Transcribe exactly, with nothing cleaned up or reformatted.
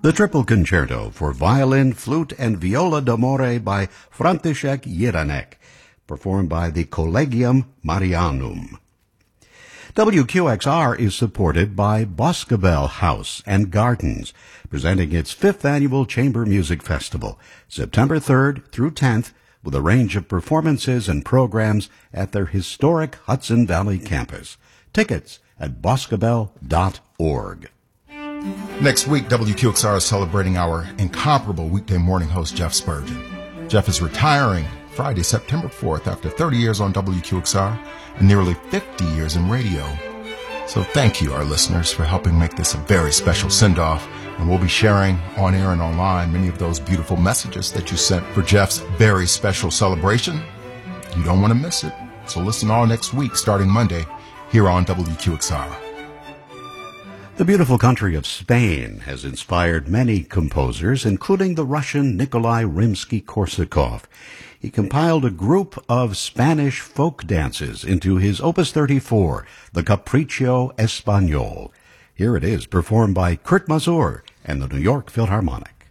The Triple Concerto for Violin, Flute, and Viola d'Amore by František Jiranek, performed by the Collegium Marianum. W Q X R is supported by Boscobel House and Gardens, presenting its fifth annual Chamber Music Festival, September third through tenth, with a range of performances and programs at their historic Hudson Valley campus. Tickets at boscobel dot org. Next week, W Q X R is celebrating our incomparable weekday morning host, Jeff Spurgeon. Jeff is retiring Friday, September fourth, after thirty years on W Q X R and nearly fifty years in radio. So thank you, our listeners, for helping make this a very special send-off. And we'll be sharing on air and online many of those beautiful messages that you sent for Jeff's very special celebration. You don't want to miss it. So listen all next week, starting Monday, here on W Q X R. The beautiful country of Spain has inspired many composers, including the Russian Nikolai Rimsky-Korsakov. He compiled a group of Spanish folk dances into his Opus thirty-four, the Capriccio Español. Here it is, performed by Kurt Masur and the New York Philharmonic.